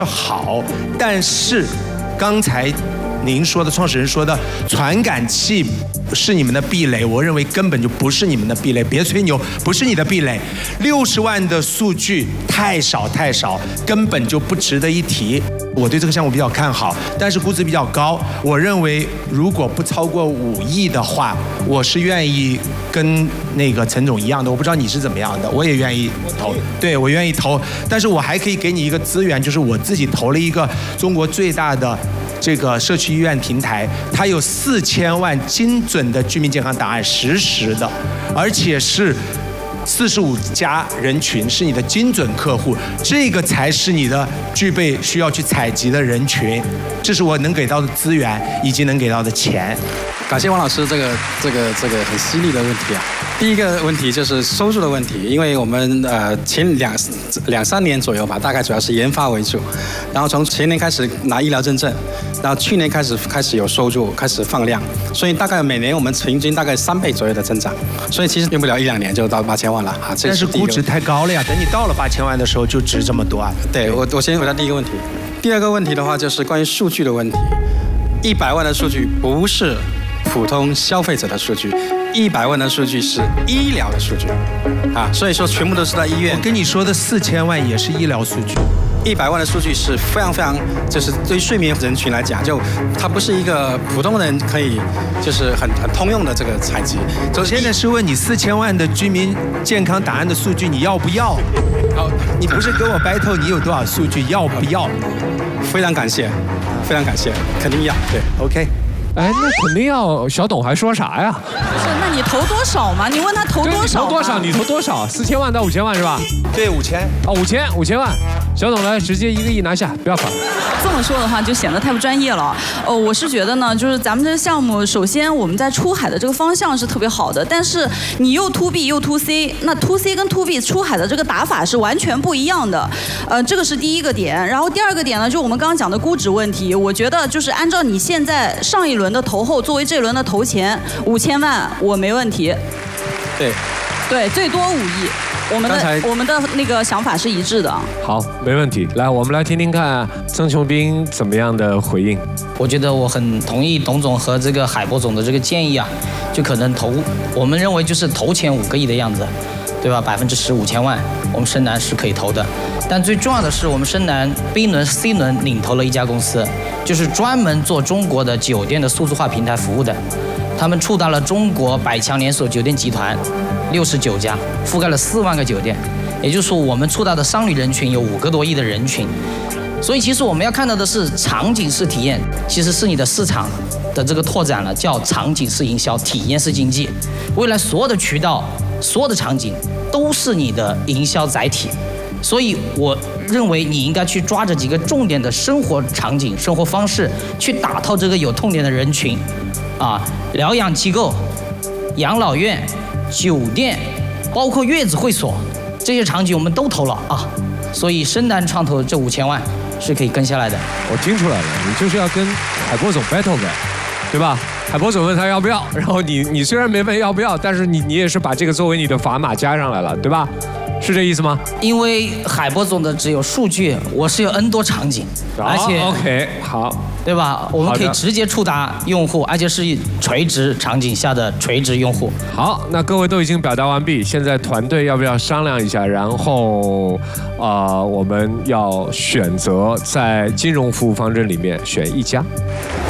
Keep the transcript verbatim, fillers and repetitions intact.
好，但是刚才您说的创始人说的传感器是你们的壁垒，我认为根本就不是你们的壁垒，别吹牛，不是你的壁垒。六十万的数据太少太少，根本就不值得一提。我对这个项目比较看好，但是估值比较高。我认为如果不超过五亿的话，我是愿意跟那个陈总一样的。我不知道你是怎么样的，我也愿意投，对我愿意投。但是我还可以给你一个资源，就是我自己投了一个中国最大的这个社区医院平台，它有四千万精准的居民健康档案，实时的，而且是四十五家人群是你的精准客户，这个才是你的具备需要去采集的人群，这是我能给到的资源以及能给到的钱。 感谢王老师这个这个这个很犀利的问题啊。第一个问题就是收入的问题，因为我们呃前两两三年左右吧，大概主要是研发为主，然后从前年开始拿医疗认证，然后去年开始开始有收入，开始放量，所以大概每年我们平均大概三倍左右的增长，所以其实用不了一两年就到八千万了啊。 但是估值太高了呀，等你到了八千万的时候就值这么多啊。 对，我我先回答第一个问题，第二个问题的话就是关于数据的问题，一百万的数据不是普通消费者的数据，一百万的数据是医疗的数据，啊，所以说全部都是在医院。 我跟你说的四千万也是医疗数据， 一百万的数据是非常非常，就是对睡眠人群来讲，就它不是一个普通人可以就是很很通用的这个采集。 我现在是问你四千万的居民健康档案的数据你要不要？ 好， 你不是跟我 battle 你有多少数据要不要？ 非常感谢，非常感谢，肯定要。对 ，OK。 哎，那肯定要，小董还说啥呀？ 不是，那你投多少嘛？你问他投多少？ 投多少？你投多少？四千万到五千万是吧？ 对，五千。 哦，五千，五千万。小董来，直接一个亿拿下，不要烦。 这么说的话，就显得太不专业了。呃，我是觉得呢，就是咱们这个项目，首先我们在出海的这个方向是特别好的，但是你又 to B 又 to C， 那 to C 跟 to B 出海的这个打法是完全不一样的。呃，这个是第一个点。然后第二个点呢，就我们刚刚讲的估值问题，我觉得就是按照你现在上一轮的投后作为这轮的投前，五千万我没问题。 对。 对，最多五亿。我们的我们的那个想法是一致的。 好，没问题。来，我们来听听看曾琼斌怎么样的回应。 我觉得我很同意董总和这个海波总的这个建议啊，就可能投，我们认为就是投前五个亿的样子，对吧？百分之十五千万，我们深南是可以投的。但最重要的是，我们深南 B 轮、C 轮领投了一家公司，就是专门做中国的酒店的数字化平台服务的。他们触达了中国百强连锁酒店集团六十九家，覆盖了四万个酒店，也就是说我们触达的商旅人群有五个多亿的人群。所以其实我们要看到的是场景式体验，其实是你的市场的这个拓展了，叫场景式营销、体验式经济。未来所有的渠道、所有的场景都是你的营销载体。所以我认为你应该去抓着几个重点的生活场景、生活方式，去打透这个有痛点的人群。啊，疗养机构、养老院、酒店，包括月子会所，这些场景我们都投了啊。所以深南创投这五千万是可以跟下来的。 我听出来了，你就是要跟海波总 battle 呗，对吧？海波总问他要不要，然后你你虽然没问要不要，但是你你也是把这个作为你的砝码加上来了，对吧？是这意思吗？ 因为海波总的只有数据，我是有 N 多场景，而且 OK 好， 对吧？我们可以直接触达用户，而且是垂直场景下的垂直用户。 好，那各位都已经表达完毕，现在团队要不要商量一下？然后啊、呃，我们要选择在金融服务方针里面选一家。